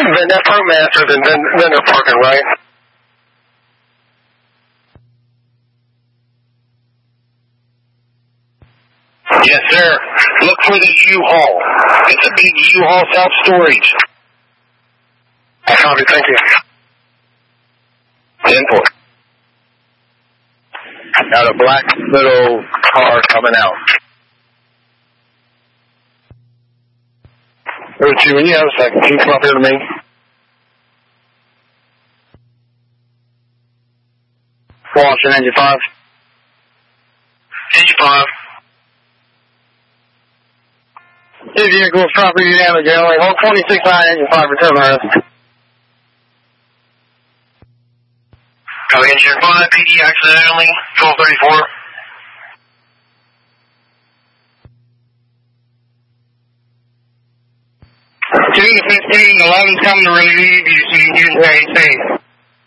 Then that ProMaster, then they're parking, right? Yes, sir. Look for the U-Haul. It's a big U-Haul self-storage. Copy, thank you. 10-4. Got a black little car coming out. 02, when you have a second, can you come up here to me? Washington, engine 5. Engine 5. This vehicle is property damage, only hold 26-9, engine 5, return the rest. Copy, engine 5, PD accidentally, 1234. June 15, 11's coming to relieve you, so you can use AC.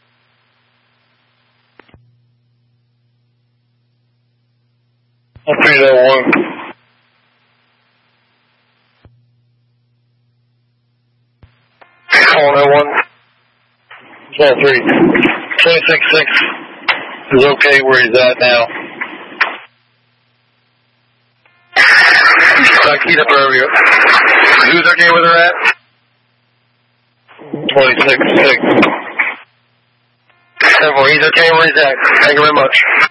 I'll pay that one. Calling that one. 3. 26-6 is okay where he's at now. Keep up earlier. Who's okay where they're at? 26-6. He's okay where he's at. Thank you very much.